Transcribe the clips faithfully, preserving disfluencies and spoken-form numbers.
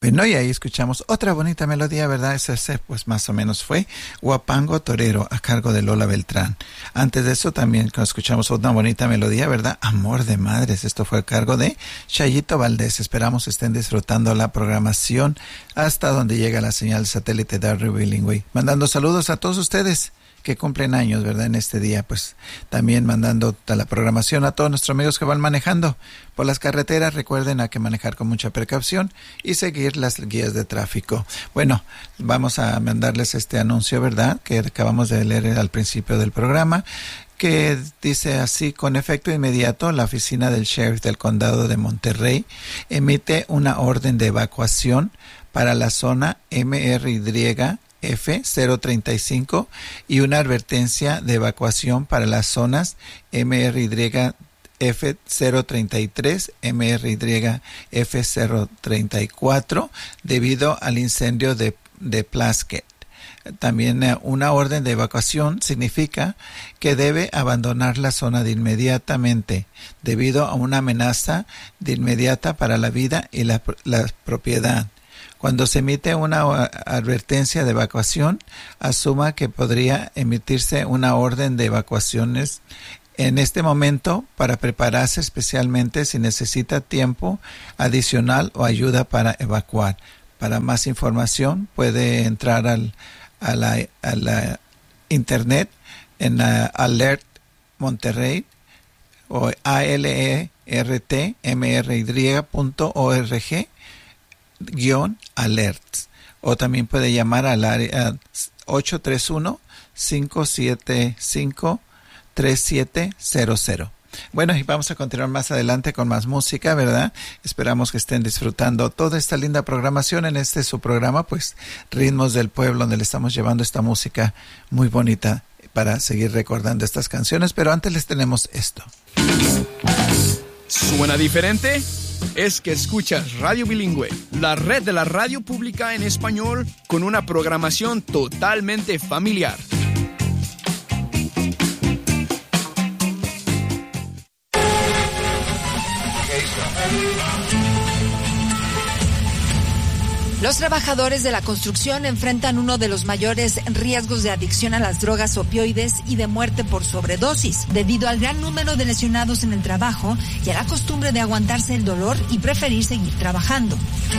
Bueno, y ahí escuchamos otra bonita melodía, ¿verdad? Ese, ese pues más o menos fue Huapango Torero, a cargo de Lola Beltrán. Antes de eso también escuchamos otra bonita melodía, ¿verdad? Amor de Madres. Esto fue a cargo de Chayito Valdés. Esperamos estén disfrutando la programación hasta donde llega la señal satélite de Radio Bilingüe. Mandando saludos a todos ustedes que cumplen años, ¿verdad? En este día, pues también mandando a la programación a todos nuestros amigos que van manejando por las carreteras. Recuerden, hay que manejar con mucha precaución y seguir las guías de tráfico. Bueno, vamos a mandarles este anuncio, ¿verdad? Que acabamos de leer al principio del programa, que dice así: con efecto inmediato, la oficina del sheriff del condado de Monterrey emite una orden de evacuación para la zona M R Y F cero treinta y cinco y una advertencia de evacuación para las zonas M R Y F cero treinta y tres, M R Y F cero treinta y cuatro debido al incendio de, de Plaskett. También eh, una orden de evacuación significa que debe abandonar la zona de inmediatamente debido a una amenaza de inmediata para la vida y la, la propiedad. Cuando se emite una advertencia de evacuación, asuma que podría emitirse una orden de evacuaciones en este momento para prepararse especialmente si necesita tiempo adicional o ayuda para evacuar. Para más información puede entrar al, a, la, a la internet en uh, Alert Monterrey o A L E R T M R Y punto org guión alerts, o también puede llamar al área ocho tres uno, cinco siete cinco, tres siete cero cero. Bueno, y vamos a continuar más adelante con más música, ¿verdad? Esperamos que estén disfrutando toda esta linda programación en este su programa, pues Ritmos del Pueblo, donde le estamos llevando esta música muy bonita para seguir recordando estas canciones, pero antes les tenemos esto. ¿Suena diferente? Es que escuchas Radio Bilingüe, la red de la radio pública en español con una programación totalmente familiar. Los trabajadores de la construcción enfrentan uno de los mayores riesgos de adicción a las drogas opioides y de muerte por sobredosis, debido al gran número de lesionados en el trabajo y a la costumbre de aguantarse el dolor y preferir seguir trabajando.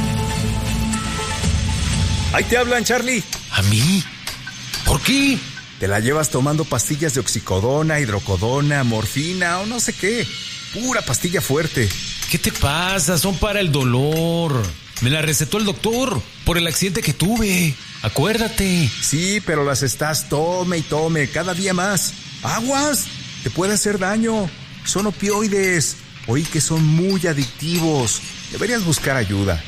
Ahí te hablan, Charlie. ¿A mí? ¿Por qué? Te la llevas tomando pastillas de oxicodona, hidrocodona, morfina o no sé qué. Pura pastilla fuerte. ¿Qué te pasa? Son para el dolor. Me la recetó el doctor por el accidente que tuve. Acuérdate. Sí, pero las estás tome y tome cada día más. ¡Aguas! Te puede hacer daño. Son opioides. Oí que son muy adictivos. Deberías buscar ayuda.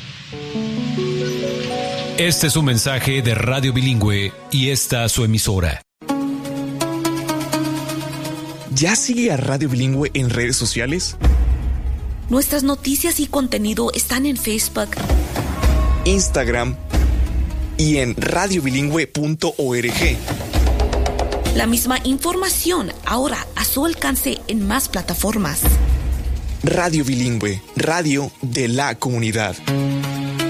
Este es un mensaje de Radio Bilingüe y esta su emisora. ¿Ya sigue a Radio Bilingüe en redes sociales? Nuestras noticias y contenido están en Facebook, Instagram y en radio bilingüe punto org. La misma información ahora a su alcance en más plataformas. Radio Bilingüe, radio de la comunidad.